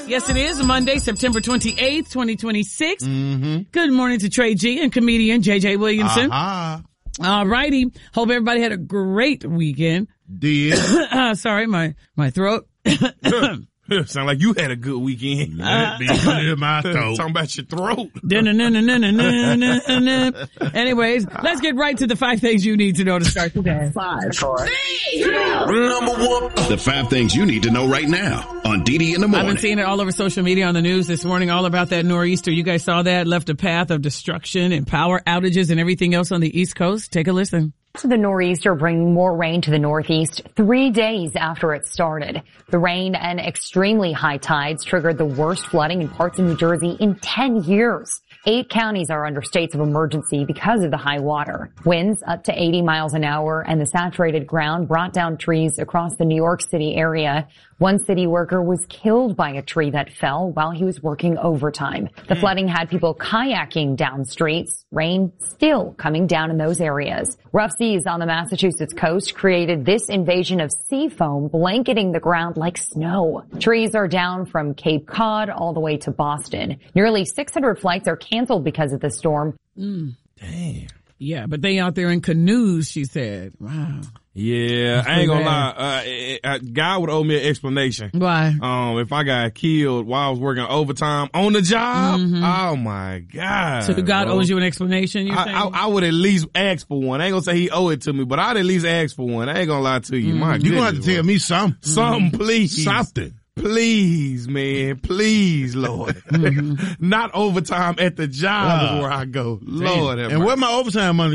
Yes, it is Monday, September 28th, 2026. Good morning to Trey G and comedian JJ Williamson. All righty. Hope everybody had a great weekend. Did. Sorry, my throat. Sound like you had a good weekend. My throat. Talking about your throat. Anyways, let's get right to the 5 things you need to know to start today. 5, 4, 3, Number 1. The 5 things you need to know right now on DD in the Morning. I've been seeing it all over social media on the news this morning, all about that nor'easter. You guys saw that? Left a path of destruction and power outages and everything else on the East Coast. Take a listen. So the nor'easter bringing more rain to the Northeast 3 days after it started. The rain and extremely high tides triggered the worst flooding in parts of New Jersey in 10 years. 8 counties are under states of emergency because of the high water. Winds up to 80 miles an hour and the saturated ground brought down trees across the New York City area. One city worker was killed by a tree that fell while he was working overtime. The flooding had people kayaking down streets. Rain still coming down in those areas. Rough seas on the Massachusetts coast created this invasion of sea foam blanketing the ground like snow. Trees are down from Cape Cod all the way to Boston. Nearly 600 flights are canceled because of the storm. Damn. Yeah, but they out there in canoes, she said. Wow. Yeah, I ain't gonna lie. A guy would owe me an explanation. Why? If I got killed while I was working overtime on the job, oh my God. So God owes you an explanation, you're saying? I would at least ask for one. I ain't gonna say he owe it to me, but I'd at least ask for one. I ain't gonna lie to you. My You gonna have to tell me something. Something, please. Something. Please, man. Please, Lord. Not overtime at the job is where I go. Lord have And mercy. where my overtime money